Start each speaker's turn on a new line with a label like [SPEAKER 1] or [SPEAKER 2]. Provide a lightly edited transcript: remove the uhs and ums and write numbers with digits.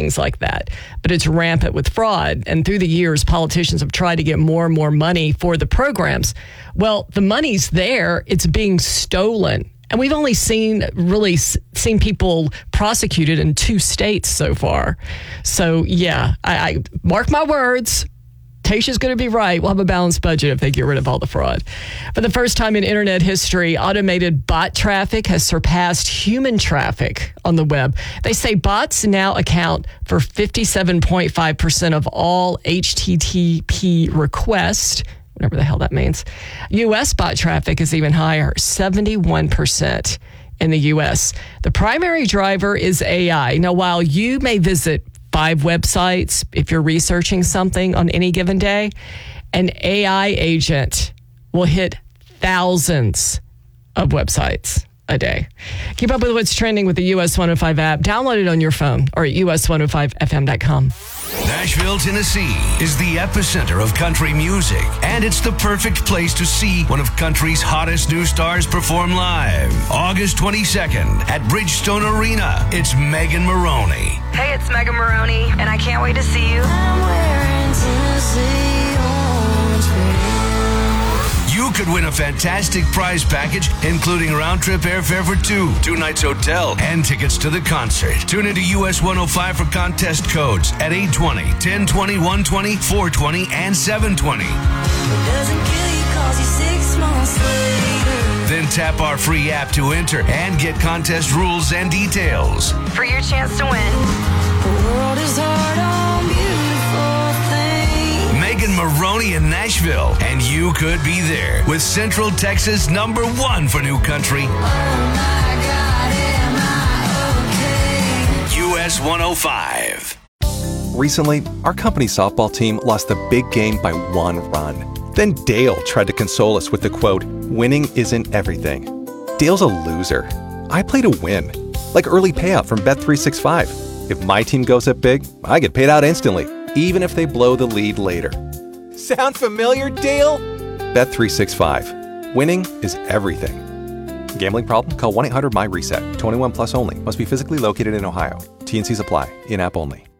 [SPEAKER 1] things like that. But it's rampant with fraud. And through the years, politicians have tried to get more and more money for the programs. Well, the money's there. It's being stolen. And we've only seen people prosecuted in 2 states so far. So, yeah, I mark my words. Tasha's going to be right. We'll have a balanced budget if they get rid of all the fraud. For the first time in internet history, automated bot traffic has surpassed human traffic on the web. They say bots now account for 57.5% of all HTTP requests, whatever the hell that means. U.S. bot traffic is even higher, 71% in the U.S. The primary driver is AI. Now, while you may visit 5 websites if you're researching something on any given day, an AI agent will hit thousands of websites a day. Keep up with what's trending with the US 105 app. Download it on your phone or at us105fm.com.
[SPEAKER 2] Nashville, Tennessee is the epicenter of country music, and it's the perfect place to see one of country's hottest new stars perform live. August 22nd at Bridgestone Arena, it's Megan Moroney.
[SPEAKER 3] Hey, it's Megan Moroney, and I can't wait to see you. I'm wearing Tennessee orange pants.
[SPEAKER 2] You could win a fantastic prize package, including round-trip airfare for 2 nights hotel, and tickets to the concert. Tune into US 105 for contest codes at 820, 1020, 120, 420, and 720.
[SPEAKER 3] It doesn't kill you 'cause you're 6 months later.
[SPEAKER 2] Then tap our free app to enter and get contest rules and details.
[SPEAKER 3] For your chance to win. The world is hard on beautiful things.
[SPEAKER 2] Megan Moroney in Nashville, and you could be there with Central Texas #1 for new country.
[SPEAKER 3] Oh my God, am I okay?
[SPEAKER 2] US 105.
[SPEAKER 4] Recently, our company softball team lost the big game by 1 run. Then Dale tried to console us with the quote, "Winning isn't everything." Dale's a loser. I play to win, like early payout from Bet365. If my team goes up big, I get paid out instantly, even if they blow the lead later. Sound familiar, Dale? Bet365. Winning is everything. Gambling problem? Call 1-800-MY-RESET. 21 plus only. Must be physically located in Ohio. T&Cs apply. In-app only.